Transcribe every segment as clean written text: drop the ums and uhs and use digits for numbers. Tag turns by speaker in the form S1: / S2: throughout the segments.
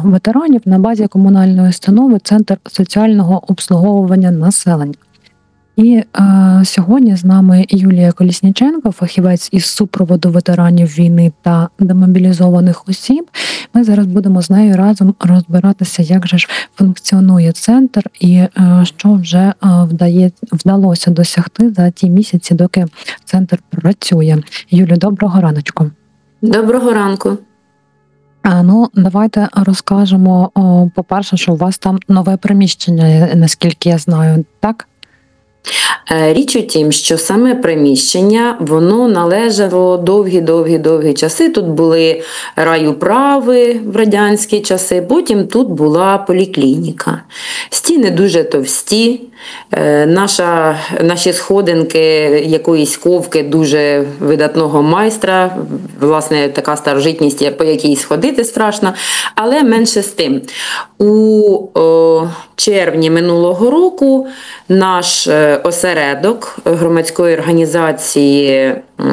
S1: ветеранів на базі комунальної установи Центр соціального обслуговування населення. І сьогодні з нами Юлія Колісніченко, фахівець із супроводу ветеранів війни та демобілізованих осіб. Ми зараз будемо з нею разом розбиратися, як же ж функціонує центр і що вже вдалося досягти за ті місяці, доки центр працює. Юлю, доброго раночку.
S2: Доброго ранку.
S1: Давайте розкажемо, по-перше, що у вас там нове приміщення, наскільки я знаю, так?
S2: Річ у тім, що саме приміщення, воно належало довгі часи. Тут були райуправи в радянські часи, потім тут була поліклініка. Стіни дуже товсті, наші сходинки якоїсь ковки дуже видатного майстра, власне, така старожитність, по якій сходити страшно, але менше з тим. У червні минулого року наш осередок громадської організації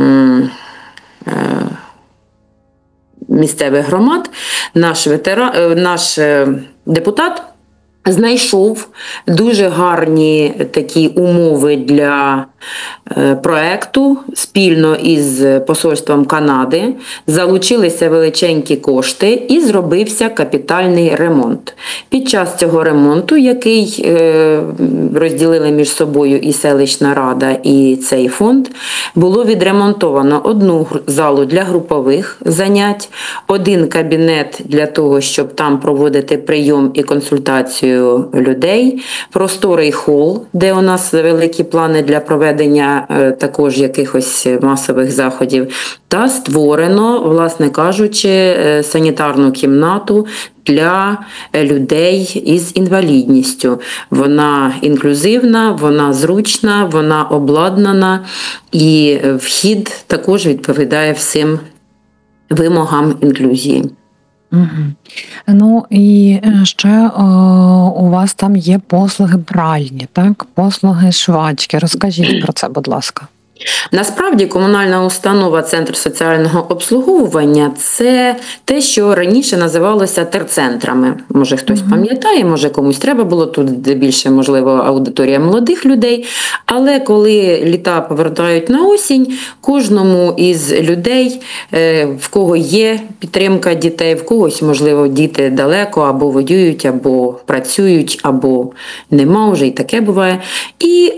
S2: місцевих громад, наш депутат знайшов дуже гарні такі умови для проекту спільно із посольством Канади, залучилися величенькі кошти і зробився капітальний ремонт. Під час цього ремонту, який розділили між собою і селищна рада, і цей фонд, було відремонтовано одну залу для групових занять, один кабінет для того, щоб там проводити прийом і консультацію людей, просторий хол, де у нас великі плани для проведення також якихось масових заходів, та створено, власне кажучи, санітарну кімнату для людей із інвалідністю. Вона інклюзивна, вона зручна, вона обладнана і вхід також відповідає всім вимогам інклюзії.
S1: І ще у вас там є послуги пральні, так? Послуги швачки. Розкажіть про це, будь ласка.
S2: Насправді комунальна установа Центр соціального обслуговування – це те, що раніше називалося терцентрами. Може хтось пам'ятає, може комусь треба було, тут більше, можливо, аудиторія молодих людей. Але коли літа повертають на осінь, кожному із людей, в кого є підтримка дітей, в когось, можливо, діти далеко, або воюють, або працюють, або нема вже, і таке буває. І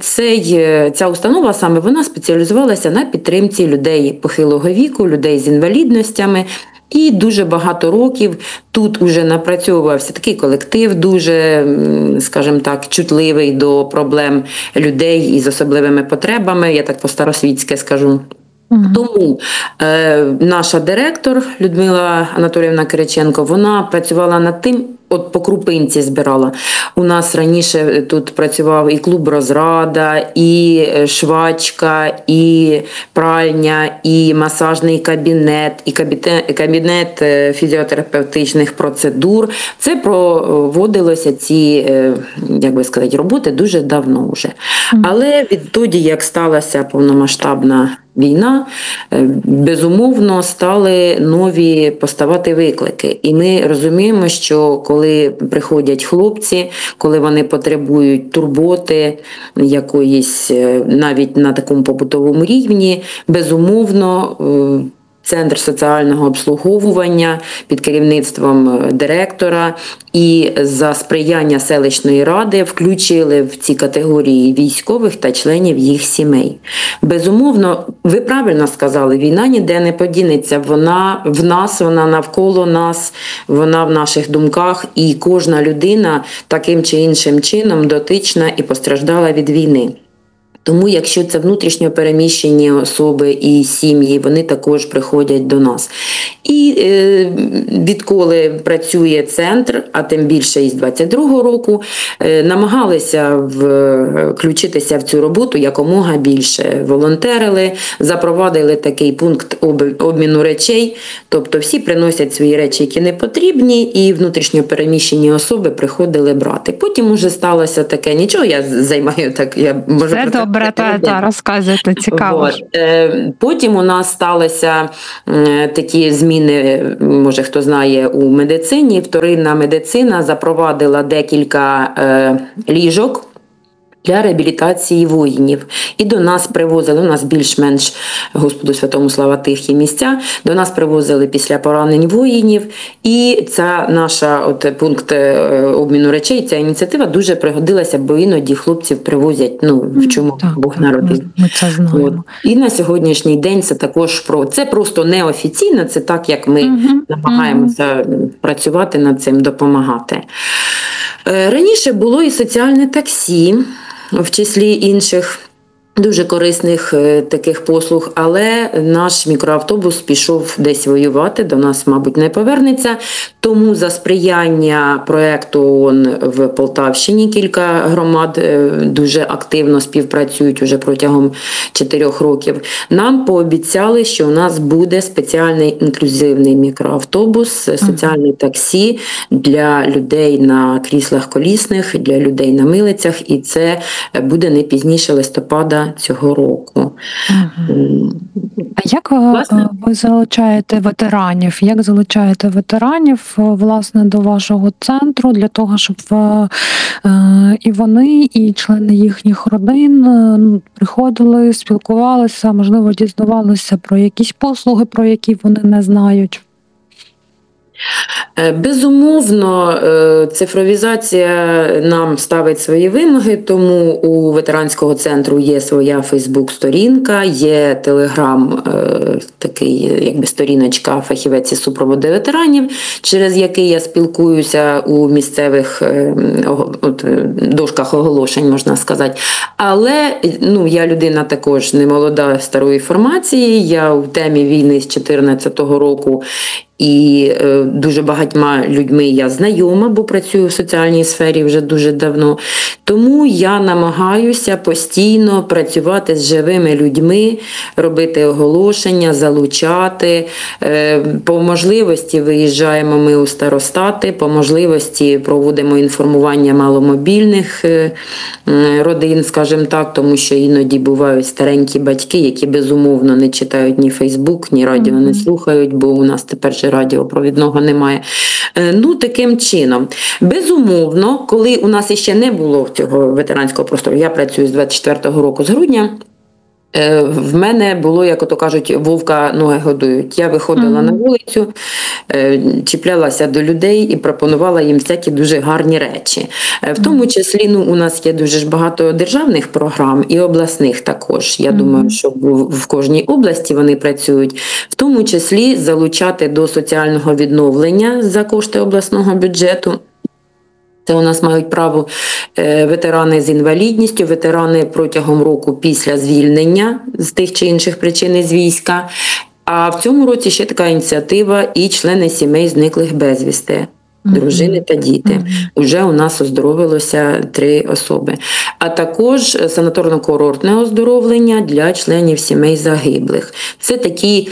S2: ця установа саме вона спеціалізувалася на підтримці людей похилого віку, людей з інвалідностями. І дуже багато років тут уже напрацьовувався такий колектив, дуже, скажімо так, чутливий до проблем людей із особливими потребами, я так по-старосвітськи скажу. Тому наша директор Людмила Анатоліївна Кириченко, вона працювала над тим, от по крупинці збирала. У нас раніше тут працював і клуб «Розрада», і швачка, і пральня, і масажний кабінет, і кабінет фізіотерапевтичних процедур. Це проводилося ці, як би сказати, роботи дуже давно вже. Але відтоді, як сталася повномасштабна війна, безумовно, стали нові поставати виклики. І ми розуміємо, що коли приходять хлопці, коли вони потребують турботи якоїсь, навіть на такому побутовому рівні, безумовно, Центр соціального обслуговування під керівництвом директора і за сприяння селищної ради включили в ці категорії військових та членів їх сімей. Безумовно, ви правильно сказали, війна ніде не подінеться, вона в нас, вона навколо нас, вона в наших думках, і кожна людина таким чи іншим чином дотична і постраждала від війни. Тому, якщо це внутрішньо переміщені особи і сім'ї, вони також приходять до нас. І відколи працює центр, а тим більше із 22-го року, намагалися включитися в цю роботу якомога більше. Волонтерили, запровадили такий пункт обміну речей, тобто всі приносять свої речі, які не потрібні, і внутрішньо переміщені особи приходили брати. Потім уже сталося таке, нічого, я займаю так, я можу...
S1: Це Добре, та розказуйте, цікаво.
S2: От. Потім у нас сталися такі зміни, може хто знає, у медицині. Вторинна медицина запровадила декілька ліжок для реабілітації воїнів. І до нас привозили, у нас більш-менш, Господу Святому слава, тихі місця, до нас привозили після поранень воїнів. І ця наша пункт обміну речей, ця ініціатива дуже пригодилася, бо іноді хлопців привозять, в чому Бог народив.
S1: Ми це знаємо.
S2: От. І на сьогоднішній день це також це просто неофіційно, це так, як ми намагаємося працювати над цим, допомагати. Раніше було і соціальне таксі, в числі інших дуже корисних таких послуг, але наш мікроавтобус пішов десь воювати, до нас, мабуть, не повернеться. Тому за сприяння проєкту ООН в Полтавщині кілька громад дуже активно співпрацюють уже протягом 4 років. Нам пообіцяли, що у нас буде спеціальний інклюзивний мікроавтобус, соціальне таксі для людей на кріслах колісних, для людей на милицях, і це буде не пізніше листопада цього року.
S1: А як ви залучаєте ветеранів? Як залучаєте ветеранів, власне, до вашого центру для того, щоб і вони, і члени їхніх родин приходили, спілкувалися, можливо, дізнавалися про якісь послуги, про які вони не знають?
S2: Безумовно, цифровізація нам ставить свої вимоги, тому у ветеранського центру є своя Фейсбук-сторінка, є Телеграм, такий сторіночка «Фахівець із супроводу ветеранів», через який я спілкуюся у місцевих дошках оголошень, можна сказати. Але я людина також не молода, старої формації, я в темі війни з 2014 року, і дуже багатьма людьми я знайома, бо працюю в соціальній сфері вже дуже давно. Тому я намагаюся постійно працювати з живими людьми, робити оголошення, залучати. По можливості виїжджаємо ми у старостати, по можливості проводимо інформування маломобільних родин, скажімо так, тому що іноді бувають старенькі батьки, які безумовно не читають ні Фейсбук, ні радіо не слухають, бо у нас тепер же радіопровідного немає. Таким чином. Безумовно, коли у нас іще не було цього ветеранського простору, я працюю з 24-го року, з грудня, в мене було, як ото кажуть, вовка ноги годують. Я виходила на вулицю, чіплялася до людей і пропонувала їм всякі дуже гарні речі. В тому числі у нас є дуже ж багато державних програм і обласних також. Я думаю, що в кожній області вони працюють. В тому числі залучати до соціального відновлення за кошти обласного бюджету. Це у нас мають право ветерани з інвалідністю, ветерани протягом року після звільнення з тих чи інших причин із війська. А в цьому році ще така ініціатива і члени сімей зниклих безвісти. Дружини та діти. Вже у нас оздоровилося 3 особи. А також санаторно-курортне оздоровлення для членів сімей загиблих. Це такі,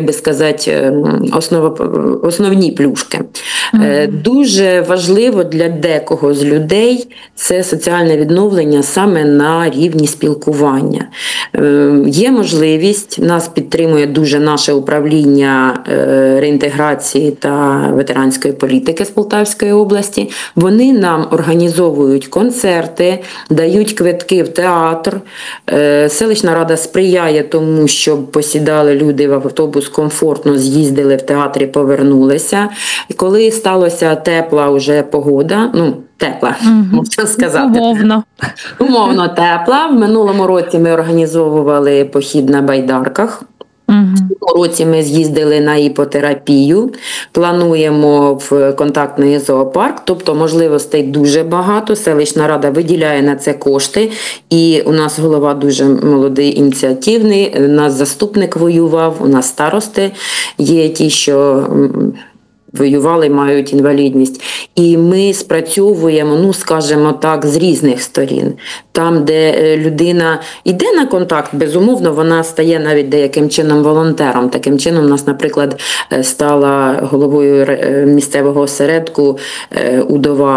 S2: основні плюшки. Дуже важливо для декого з людей це соціальне відновлення саме на рівні спілкування. Є можливість, нас підтримує дуже наше управління реінтеграції та ветеранської політики з Полтавської області. Вони нам організовують концерти, дають квитки в театр. Селищна рада сприяє тому, щоб посідали люди в автобус комфортно, з'їздили в театрі, повернулися. І коли сталася тепла вже погода, тепла, можна сказати. Умовно тепла. В минулому році ми організовували похід на байдарках. В цьому році ми з'їздили на іпотерапію, плануємо в контактний зоопарк, тобто можливостей дуже багато, селищна рада виділяє на це кошти, і у нас голова дуже молодий, ініціативний, у нас заступник воював, у нас старости є ті, що воювали, мають інвалідність. І ми спрацьовуємо, скажімо так, з різних сторін. Там, де людина йде на контакт, безумовно, вона стає навіть деяким чином волонтером. Таким чином, у нас, наприклад, стала головою місцевого осередку удова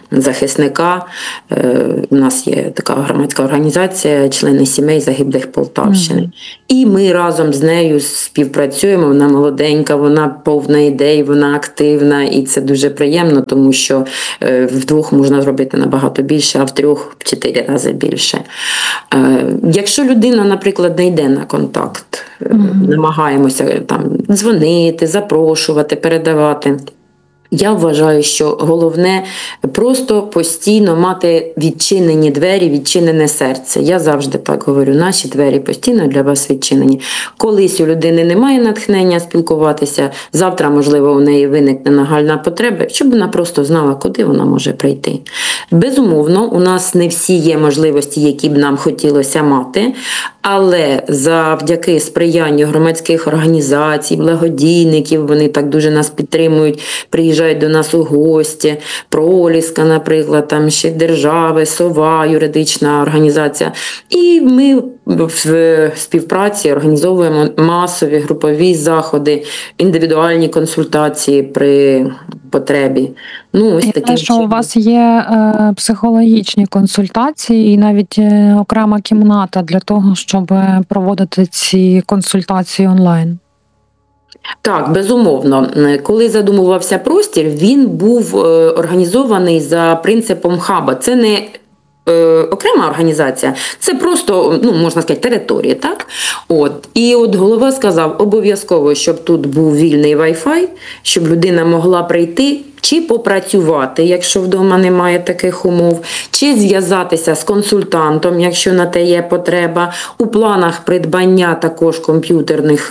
S2: захисника. У нас є така громадська організація «Члени сімей загиблих Полтавщини». І ми разом з нею співпрацюємо. Вона молоденька, вона повна ідей, вона активна. І це дуже приємно, тому що вдвох можна зробити набагато більше, а в трьох – в 4 рази більше. Якщо людина, наприклад, не йде на контакт, намагаємося там дзвонити, запрошувати, передавати. Я вважаю, що головне просто постійно мати відчинені двері, відчинене серце. Я завжди так говорю, наші двері постійно для вас відчинені. Колись у людини немає натхнення спілкуватися, завтра, можливо, у неї виникне нагальна потреба, щоб вона просто знала, куди вона може прийти. Безумовно, у нас не всі є можливості, які б нам хотілося мати, але завдяки сприянню громадських організацій, благодійників, вони так дуже нас підтримують, приїжджають до нас у гості, Проліска, наприклад, там ще держави, Сова, юридична організація. І ми в співпраці організовуємо масові групові заходи, індивідуальні консультації при потребі.
S1: Ось таким що у вас є психологічні консультації і навіть окрема кімната для того, щоб проводити ці консультації онлайн.
S2: Так, безумовно. Коли задумувався простір, він був організований за принципом хаба. Це не окрема організація, це просто, можна сказати, територія, так? І голова сказав, обов'язково, щоб тут був вільний Wi-Fi, щоб людина могла прийти, чи попрацювати, якщо вдома немає таких умов, чи зв'язатися з консультантом, якщо на те є потреба. У планах придбання також комп'ютерних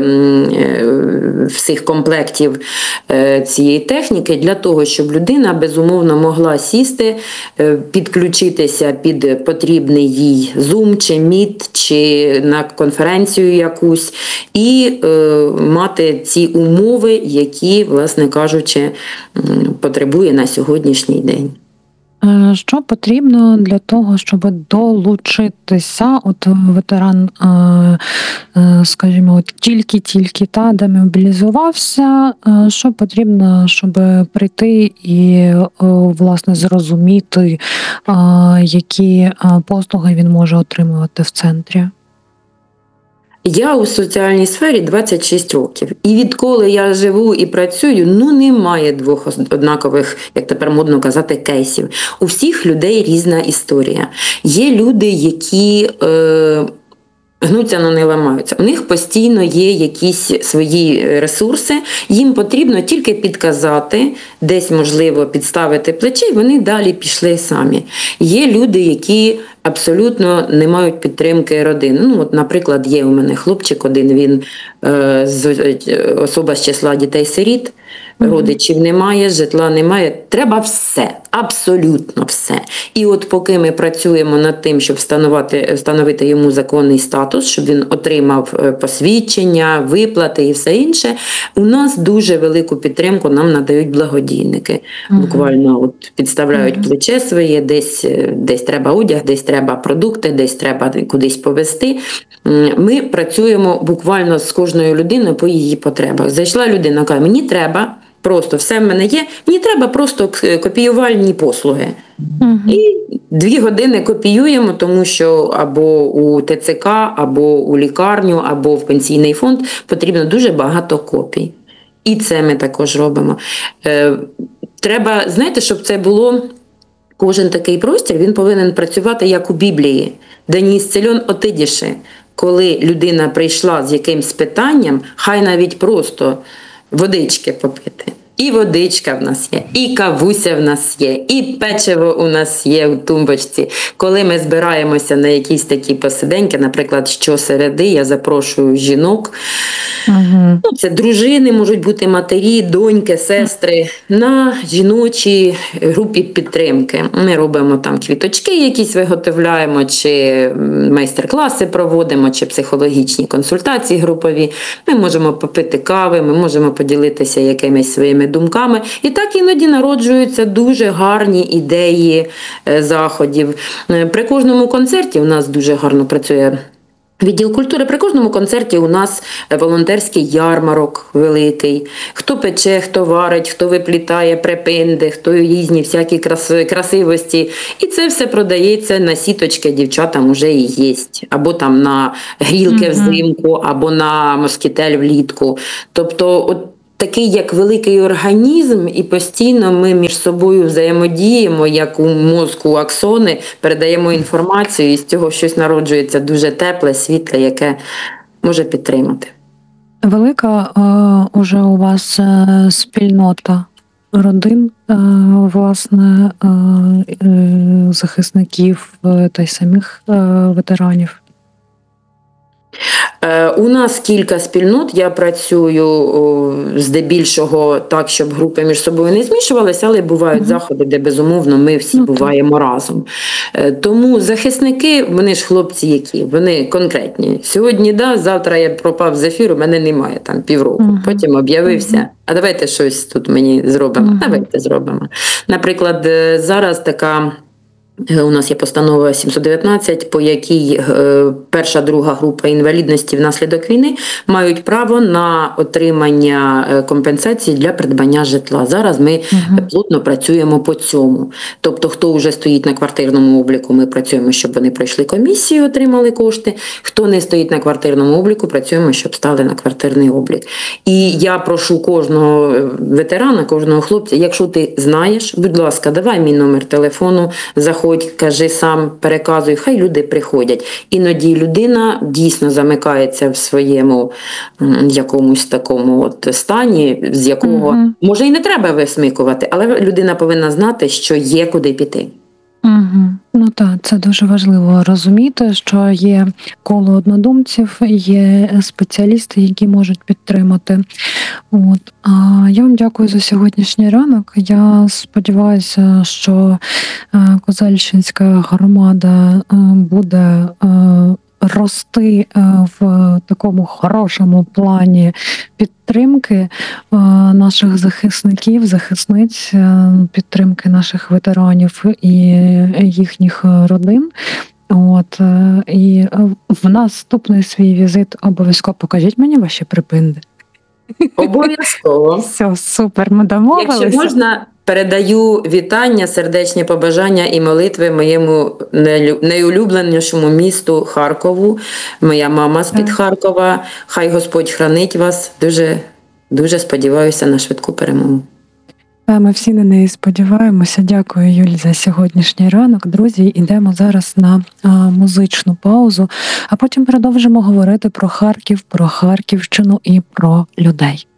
S2: всіх комплектів цієї техніки, для того, щоб людина безумовно могла сісти, підключитися під потрібний їй Zoom, чи Meet, чи на конференцію якусь, і мати ці умови, які, власне кажучи, потребує на сьогоднішній день.
S1: Що потрібно для того, щоб долучитися? Ветеран, скажімо, тільки демобілізувався. Що потрібно, щоб прийти і, власне, зрозуміти, які послуги він може отримувати в центрі?
S2: Я у соціальній сфері 26 років. І відколи я живу і працюю, немає двох однакових, як тепер модно казати, кейсів. У всіх людей різна історія. Є люди, які гнуться, але не ламаються. У них постійно є якісь свої ресурси, їм потрібно тільки підказати, десь, можливо, підставити плече, і вони далі пішли самі. Є люди, які абсолютно не мають підтримки родини. Наприклад, є у мене хлопчик один, він особа з числа дітей-сиріт, родичів немає, житла немає. Треба все, абсолютно все. І поки ми працюємо над тим, щоб встановити йому законний статус, щоб він отримав посвідчення, виплати і все інше, у нас дуже велику підтримку нам надають благодійники. Буквально підставляють плече своє, десь треба одяг, десь треба продукти, десь треба кудись повезти. Ми працюємо буквально з кожною людиною по її потребах. Зайшла людина, каже, мені треба, просто все в мене є, мені треба просто копіювальні послуги. І 2 години копіюємо, тому що або у ТЦК, або у лікарню, або в пенсійний фонд потрібно дуже багато копій. І це ми також робимо. Треба, знаєте, щоб це було, кожен такий простір, він повинен працювати як у Біблії. «Да не ісцелен отидіше». Коли людина прийшла з якимсь питанням, хай навіть просто водички попити. І водичка в нас є, і кавуся в нас є, і печиво у нас є в тумбочці. Коли ми збираємося на якісь такі посиденьки, наприклад, щосереди я запрошую жінок, це дружини, можуть бути матері, доньки, сестри, на жіночій групі підтримки. Ми робимо там квіточки якісь виготовляємо, чи майстер-класи проводимо, чи психологічні консультації групові. Ми можемо попити кави, ми можемо поділитися якимись своїми думками. І так іноді народжуються дуже гарні ідеї заходів. При кожному концерті у нас дуже гарно працює Відділ культури. При кожному концерті у нас волонтерський ярмарок великий. Хто пече, хто варить, хто виплітає препинди, хто різні всякі красивості. І це все продається на сіточки, дівчатам уже і є. Або там на грілки взимку, або на москітель влітку. Тобто от такий як великий організм, і постійно ми між собою взаємодіємо, як у мозку аксони, передаємо інформацію, і з цього щось народжується дуже тепле, світле, яке може підтримати.
S1: Велика уже у вас спільнота родин, власне, захисників та й самих ветеранів.
S2: У нас кілька спільнот, я працюю здебільшого так, щоб групи між собою не змішувалися, але бувають заходи, де безумовно ми всі буваємо разом. Тому захисники, вони ж хлопці які, вони конкретні. Сьогодні да, завтра я пропав з ефіру, мене немає там півроку. Потім об'явився, а давайте щось тут мені зробимо. Давайте зробимо. Наприклад, зараз така... У нас є постанова 719, по якій перша, друга група інвалідності внаслідок війни мають право на отримання компенсації для придбання житла. Зараз ми плотно працюємо по цьому. Тобто, хто вже стоїть на квартирному обліку, ми працюємо, щоб вони пройшли комісію, отримали кошти. Хто не стоїть на квартирному обліку, працюємо, щоб стали на квартирний облік. І я прошу кожного ветерана, кожного хлопця, якщо ти знаєш, будь ласка, давай мій номер телефону, заходь, кажи сам, переказуй, хай люди приходять. Іноді людина дійсно замикається в своєму якомусь такому от стані, з якого, може, і не треба висмикувати, але людина повинна знати, що є куди піти.
S1: Ну так, це дуже важливо розуміти, що є коло однодумців, є спеціалісти, які можуть підтримати. Я вам дякую за сьогоднішній ранок. Я сподіваюся, що Козельщинська громада буде рости в такому хорошому плані підтримки наших захисників, захисниць, підтримки наших ветеранів і їхніх родин. І в наступний свій візит обов'язково покажіть мені ваші припинди.
S2: Обов'язково.
S1: Все, супер, ми домовилися.
S2: Якщо можна, передаю вітання, сердечні побажання і молитви моєму найулюбленішому місту Харкову. Моя мама з-під Харкова. Хай Господь хранить вас. Дуже, дуже сподіваюся на швидку перемогу.
S1: Ми всі на неї сподіваємося. Дякую, Юлі, за сьогоднішній ранок. Друзі, йдемо зараз на музичну паузу, а потім продовжимо говорити про Харків, про Харківщину і про людей.